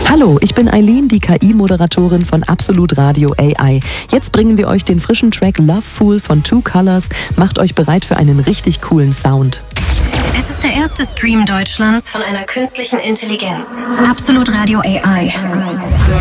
Hallo, ich bin Eileen, die KI-Moderatorin von Absolut Radio AI. Jetzt bringen wir euch den frischen Track Love Fool von Two Colors. Macht euch bereit für einen richtig coolen Sound. Es ist der erste Stream Deutschlands von einer künstlichen Intelligenz. Absolut Radio AI.